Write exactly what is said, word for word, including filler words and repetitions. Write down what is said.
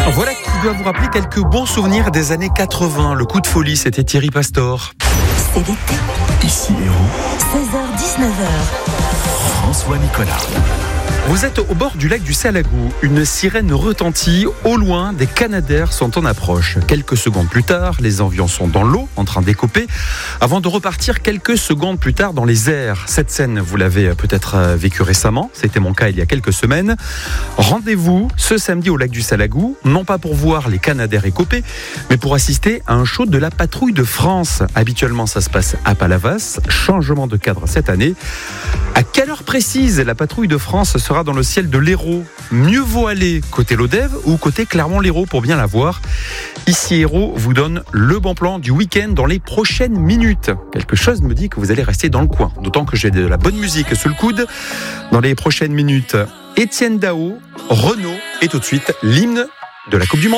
Voilà qui doit vous rappeler quelques bons souvenirs des années quatre-vingts. Le coup de folie, c'était Thierry Pastor. C'est l'été. Ici Hérault. seize heures dix-neuf heures. François Nicolas. Vous êtes au bord du lac du Salagou. Une sirène retentit. Au loin, des canadaires sont en approche. Quelques secondes plus tard, les envions sont dans l'eau, en train d'écoper, avant de repartir quelques secondes plus tard dans les airs. Cette scène, vous l'avez peut-être vécue récemment. C'était mon cas il y a quelques semaines. Rendez-vous ce samedi au lac du Salagou, non pas pour voir les canadaires écoper, mais pour assister à un show de la Patrouille de France. Habituellement, ça se passe à Palavas. Changement de cadre cette année. À quelle heure précise la Patrouille de France sera dans le ciel de l'Hérault? Mieux vaut aller côté Lodève ou côté Clermont-Lérault pour bien la voir. Ici Hérault vous donne le bon plan du week-end dans les prochaines minutes. Quelque chose me dit que vous allez rester dans le coin, d'autant que j'ai de la bonne musique sous le coude. Dans les prochaines minutes, Étienne Dao, Renaud et tout de suite l'hymne de la Coupe du Monde.